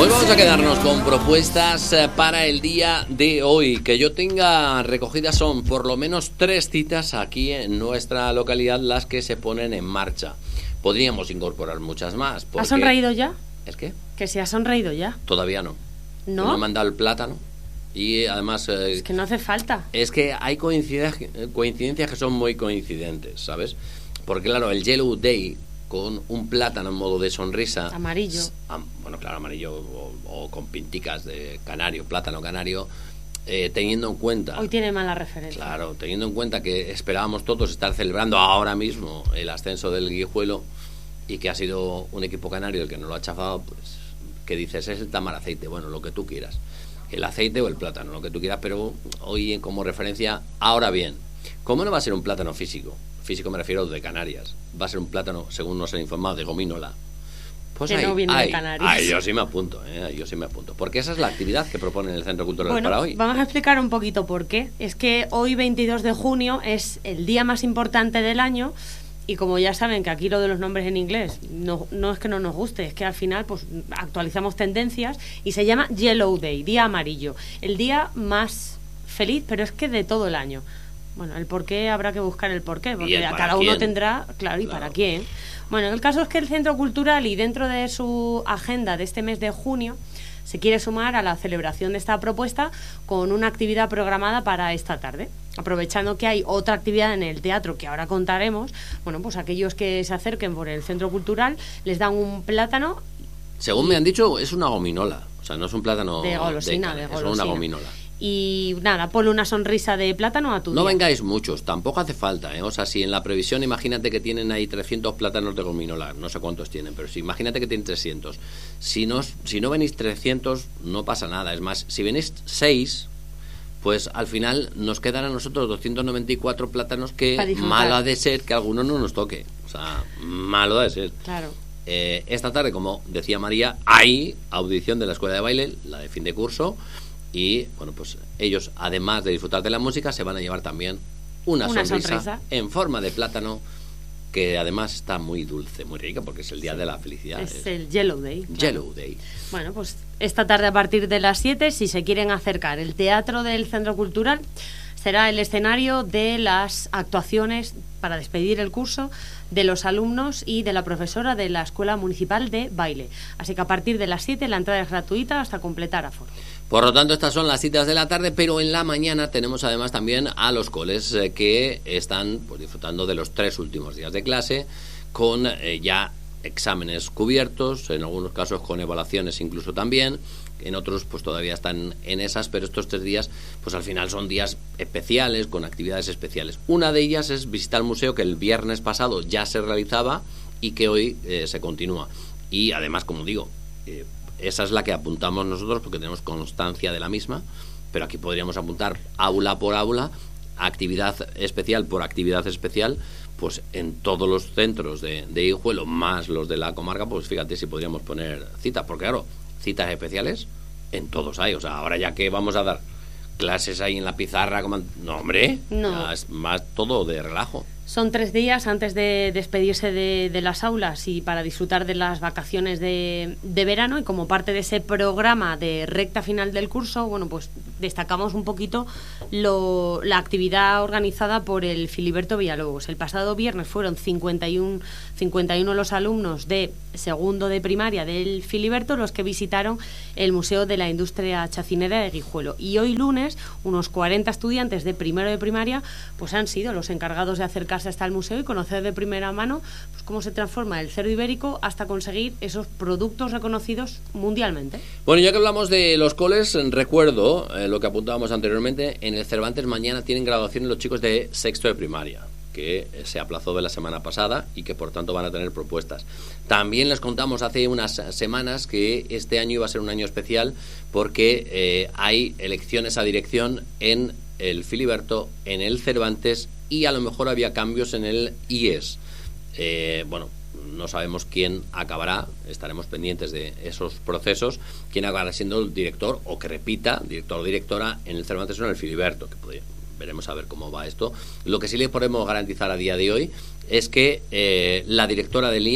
Hoy vamos a quedarnos con propuestas para el día de hoy. Que yo tenga recogidas son por lo menos 3 citas aquí en nuestra localidad las que se ponen en marcha. Podríamos incorporar muchas más. Porque... ¿Has sonreído ya? ¿Es qué? Que se ha sonreído ya. Todavía no. ¿No? No me han dado el plátano. Y además... es que no hace falta. Es que hay coincidencias que son muy coincidentes, ¿sabes? Porque claro, el Yellow Day con un plátano en modo de sonrisa... Amarillo. Bueno, claro, amarillo o con pinticas de canario, plátano canario, teniendo en cuenta... Hoy tiene mala referencia. Claro, teniendo en cuenta que esperábamos todos estar celebrando ahora mismo el ascenso del Guijuelo y que ha sido un equipo canario el que nos lo ha chafado, pues, ¿qué dices? Es el tamar aceite, bueno, lo que tú quieras. El aceite o el plátano, lo que tú quieras, pero hoy como referencia, ahora bien, ¿cómo no va a ser un plátano físico? Físico me refiero de Canarias. Va a ser un plátano, según nos han informado, de gomínola. Pues que no viene de Canarias. Yo sí me apunto, yo sí me apunto. Porque esa es la actividad que propone el Centro Cultural para hoy. Vamos a explicar un poquito por qué. Es que hoy, 22 de junio, es el día más importante del año. Y como ya saben que aquí lo de los nombres en inglés no es que no nos guste, es que al final pues actualizamos tendencias y se llama Yellow Day, día amarillo. El día más feliz, pero es que de todo el año. Bueno, el porqué habrá que buscar el porqué, porque cada uno tendrá, claro, y para quién. Bueno, el caso es que el Centro Cultural, y dentro de su agenda de este mes de junio, se quiere sumar a la celebración de esta propuesta con una actividad programada para esta tarde. Aprovechando que hay otra actividad en el teatro que ahora contaremos, bueno, pues aquellos que se acerquen por el Centro Cultural les dan un plátano. Según me han dicho, es una gominola. O sea, no es un plátano de golosina. Es una gominola. Y nada, ponle una sonrisa de plátano a tu día. No vengáis muchos, tampoco hace falta, ¿eh? O sea, si en la previsión imagínate que tienen ahí 300 plátanos de gominola, no sé cuántos tienen, pero si imagínate que tienen 300. Si no venís 300, no pasa nada. Es más, si venís 6, pues al final nos quedan a nosotros 294 plátanos que malo ha de ser que alguno no nos toque. O sea, malo ha de ser. Claro. Esta tarde, como decía María, hay audición de la escuela de baile, la de fin de curso. Y, bueno, pues ellos, además de disfrutar de la música, se van a llevar también una sonrisa en forma de plátano, que además está muy dulce, muy rica, porque es el día de la felicidad. Es el Yellow Day. Claro. Yellow Day. Bueno, pues esta tarde a partir de las 7, si se quieren acercar, el Teatro del Centro Cultural será el escenario de las actuaciones para despedir el curso de los alumnos y de la profesora de la Escuela Municipal de Baile. Así que a partir de las 7 la entrada es gratuita hasta completar aforo. Por lo tanto, estas son las citas de la tarde, pero en la mañana tenemos además también a los coles que están pues disfrutando de los 3 últimos días de clase con ya exámenes cubiertos, en algunos casos con evaluaciones incluso también, en otros pues todavía están en esas, pero estos 3 días pues al final son días especiales, con actividades especiales. Una de ellas es visitar el museo, que el viernes pasado ya se realizaba y que hoy se continúa. Y además, como digo, esa es la que apuntamos nosotros porque tenemos constancia de la misma, pero aquí podríamos apuntar aula por aula, actividad especial por actividad especial, pues en todos los centros de Guijuelo, más los de la comarca, pues fíjate si podríamos poner citas, porque claro, citas especiales en todos hay. O sea, ahora ya que vamos a dar clases ahí en la pizarra, no, hombre, no. Es más todo de relajo. Son 3 días antes de despedirse de las aulas y para disfrutar de las vacaciones de verano, y como parte de ese programa de recta final del curso, bueno, pues destacamos un poquito la actividad organizada por el Filiberto Villalobos. El pasado viernes fueron 51 los alumnos de segundo de primaria del Filiberto los que visitaron el Museo de la Industria Chacinera de Guijuelo, y hoy lunes unos 40 estudiantes de primero de primaria pues han sido los encargados de acercarse hasta el museo y conocer de primera mano pues cómo se transforma el cerdo ibérico hasta conseguir esos productos reconocidos mundialmente. Bueno, ya que hablamos de los coles, recuerdo lo que apuntábamos anteriormente, en el Cervantes mañana tienen graduación los chicos de sexto de primaria, que se aplazó de la semana pasada y que por tanto van a tener propuestas. También les contamos hace unas semanas que este año iba a ser un año especial porque hay elecciones a dirección en el Filiberto, en el Cervantes, y a lo mejor había cambios en el IES. Bueno, no sabemos quién acabará, estaremos pendientes de esos procesos, quién acabará siendo el director o que repita, director o directora en el Cervantes o en el Filiberto, que veremos a ver cómo va esto. Lo que sí le podemos garantizar a día de hoy es que la directora del IES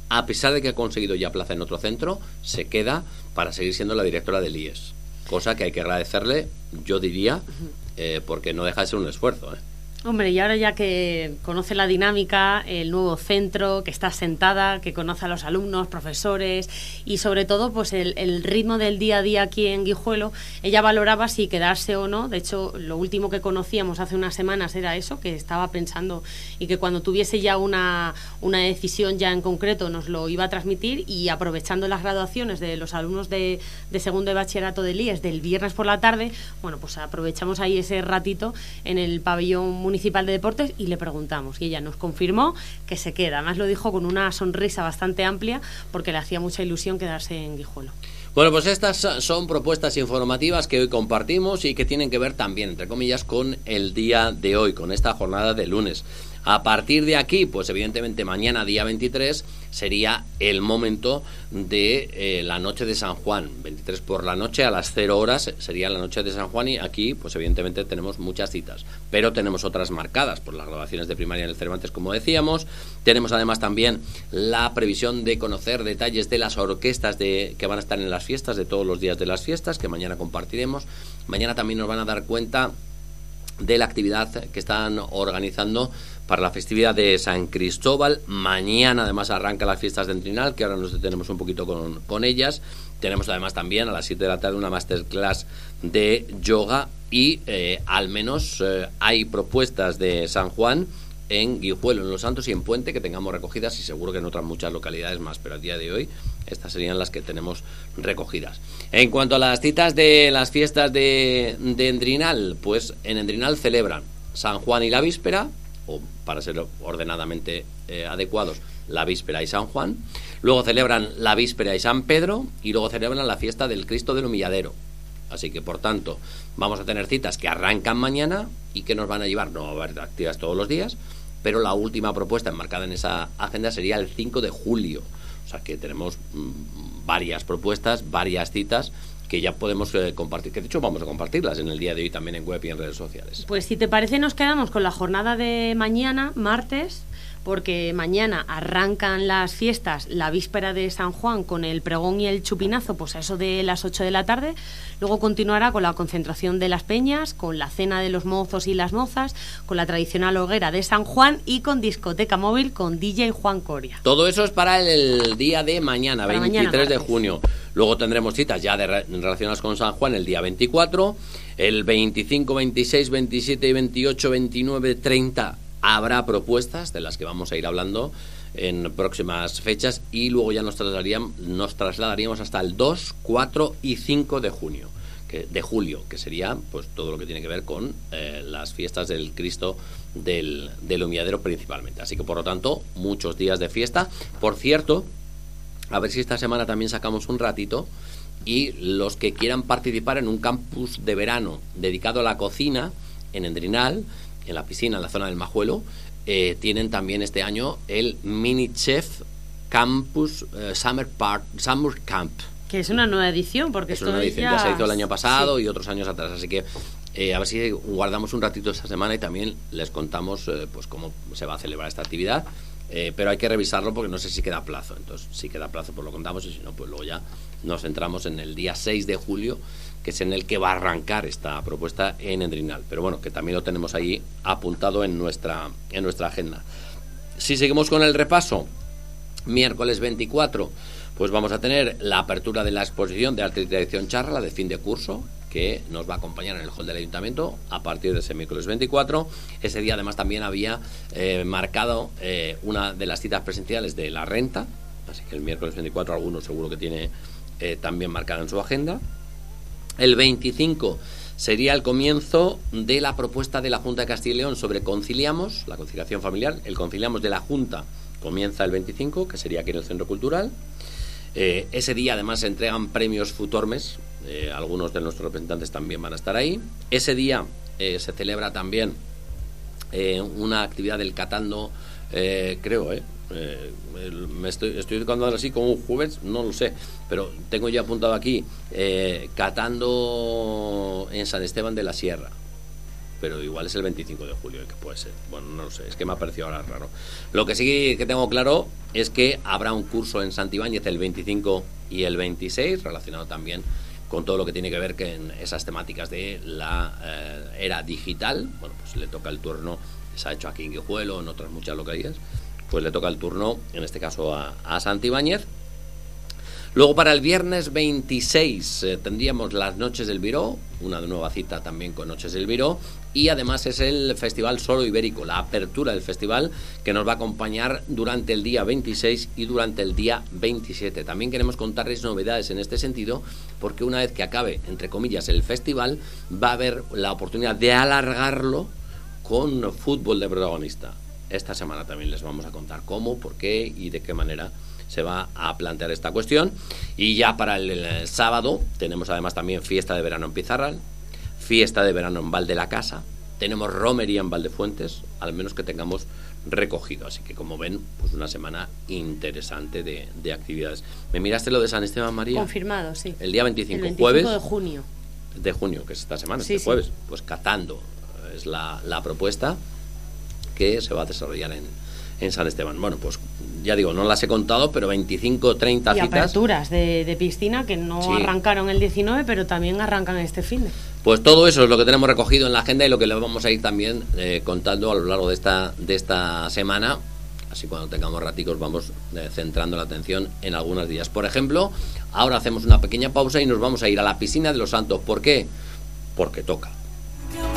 a pesar de que ha conseguido ya plaza en otro centro, se queda para seguir siendo la directora del IES. Cosa que hay que agradecerle, yo diría, porque no deja de ser un esfuerzo, Hombre, y ahora ya que conoce la dinámica, el nuevo centro, que está sentada, que conoce a los alumnos, profesores y sobre todo pues el ritmo del día a día aquí en Guijuelo, ella valoraba si quedarse o no. De hecho, lo último que conocíamos hace unas semanas era eso, que estaba pensando y que cuando tuviese ya una decisión ya en concreto nos lo iba a transmitir, y aprovechando las graduaciones de los alumnos de segundo de bachillerato del IES del viernes por la tarde, bueno, pues aprovechamos ahí ese ratito en el pabellón municipal de deportes y le preguntamos y ella nos confirmó que se queda. Además lo dijo con una sonrisa bastante amplia porque le hacía mucha ilusión quedarse en Guijuelo. Bueno, pues estas son propuestas informativas que hoy compartimos y que tienen que ver también, entre comillas, con el día de hoy, con esta jornada de lunes. A partir de aquí, pues evidentemente mañana, día 23, sería el momento de la noche de San Juan. 23 por la noche, a las 0 horas, sería la noche de San Juan, y aquí, pues evidentemente tenemos muchas citas. Pero tenemos otras marcadas por las graduaciones de primaria en el Cervantes, como decíamos. Tenemos además también la previsión de conocer detalles de las orquestas que van a estar en las fiestas, de todos los días de las fiestas, que mañana compartiremos. Mañana también nos van a dar cuenta de la actividad que están organizando para la festividad de San Cristóbal. Mañana además arranca las fiestas de Endrinal, que ahora nos detenemos un poquito con ellas. Tenemos además también a las 7 de la tarde una masterclass de yoga y al menos hay propuestas de San Juan en Guijuelo, en Los Santos y en Puente que tengamos recogidas, y seguro que en otras muchas localidades más, pero a día de hoy estas serían las que tenemos recogidas. En cuanto a las citas de las fiestas de Endrinal, pues en Endrinal celebran San Juan y la víspera, o para ser ordenadamente adecuados, la víspera y San Juan. Luego celebran la víspera y San Pedro, y luego celebran la fiesta del Cristo del Humilladero. Así que, por tanto, vamos a tener citas que arrancan mañana y que nos van a llevar, no va a haber actividades todos los días, pero la última propuesta enmarcada en esa agenda sería el 5 de julio. O sea que tenemos varias propuestas, varias citas que ya podemos compartir, que de hecho vamos a compartirlas en el día de hoy también en web y en redes sociales. Pues si te parece nos quedamos con la jornada de mañana, martes, porque mañana arrancan las fiestas, la víspera de San Juan, con el pregón y el chupinazo, pues a eso de las 8 de la tarde. Luego continuará con la concentración de las peñas, con la cena de los mozos y las mozas, con la tradicional hoguera de San Juan y con discoteca móvil con DJ Juan Coria. Todo eso es para el día de mañana, para 23 mañana, de junio. Luego tendremos citas ya relacionadas con San Juan el día 24, el 25, 26, 27 y 28, 29, 30... habrá propuestas de las que vamos a ir hablando en próximas fechas, y luego ya nos trasladaríamos hasta el 2, 4 y 5 de julio, que sería pues todo lo que tiene que ver con las fiestas del Cristo del Humilladero principalmente. Así que, por lo tanto, muchos días de fiesta. Por cierto, a ver si esta semana también sacamos un ratito, y los que quieran participar en un campus de verano dedicado a la cocina en Endrinal, en la piscina, en la zona del Majuelo, tienen también este año el Mini Chef Campus Summer Camp. Que es una nueva edición, porque es una nueva edición, ya se hizo el año pasado, sí, y otros años atrás, así que a ver si guardamos un ratito esta semana y también les contamos pues cómo se va a celebrar esta actividad. Pero hay que revisarlo porque no sé si queda plazo. Entonces, si queda plazo, pues lo contamos, y si no, pues luego ya nos centramos en el día 6 de julio, que es en el que va a arrancar esta propuesta en Endrinal. Pero bueno, que también lo tenemos ahí apuntado en nuestra agenda. Si seguimos con el repaso, miércoles 24, pues vamos a tener la apertura de la exposición de arte y tradición charra, la de fin de curso, que nos va a acompañar en el hall del ayuntamiento a partir de ese miércoles 24. Ese día además también había marcado una de las citas presenciales de la renta, así que el miércoles 24 alguno seguro que tiene también marcada en su agenda. El 25 sería el comienzo de la propuesta de la Junta de Castilla y León sobre Conciliamos, la conciliación familiar. El Conciliamos de la Junta comienza el 25, que sería aquí en el Centro Cultural. Ese día además se entregan premios Futormes, algunos de nuestros representantes también van a estar ahí. Ese día se celebra también una actividad del Catando, me estoy educando así como un jueves, no lo sé, pero tengo ya apuntado aquí, Catando en San Esteban de la Sierra. pero igual es el 25 de julio, que puede ser. Bueno, no lo sé, es que me ha parecido ahora raro. Lo que sí que tengo claro es que habrá un curso en Santibáñez el 25 y el 26, relacionado también con todo lo que tiene que ver con esas temáticas de la era digital. Bueno, pues le toca el turno, se ha hecho aquí en Guijuelo, en otras muchas localidades, pues le toca el turno, en este caso a Santibáñez. Luego para el viernes 26 tendríamos las Noches del Viró, una nueva cita también con Noches del Viró, y además es el Festival Solo Ibérico, la apertura del festival que nos va a acompañar durante el día 26 y durante el día 27. También queremos contarles novedades en este sentido, porque una vez que acabe, entre comillas, el festival, va a haber la oportunidad de alargarlo con fútbol de protagonista. Esta semana también les vamos a contar cómo, por qué y de qué manera se va a plantear esta cuestión. Y ya para el sábado tenemos además también fiesta de verano en Pizarral, fiesta de verano en Val de la Casa, tenemos romería en Valdefuentes, al menos que tengamos recogido. Así que, como ven, pues una semana interesante de actividades. ¿Me miraste lo de San Esteban, María? Confirmado, sí. El día 25, el 25 jueves de junio. De junio, que es esta semana, sí, este jueves. Pues cazando es la propuesta que se va a desarrollar en San Esteban. Bueno, pues ya digo, no las he contado, pero 25, 30 y citas. Aperturas de piscina que no sí. Arrancaron el 19, pero también arrancan este fin de. Pues todo eso es lo que tenemos recogido en la agenda y lo que le vamos a ir también contando a lo largo de esta semana. Así cuando tengamos raticos vamos centrando la atención en algunos días. Por ejemplo, ahora hacemos una pequeña pausa y nos vamos a ir a la piscina de Los Santos. ¿Por qué? Porque toca.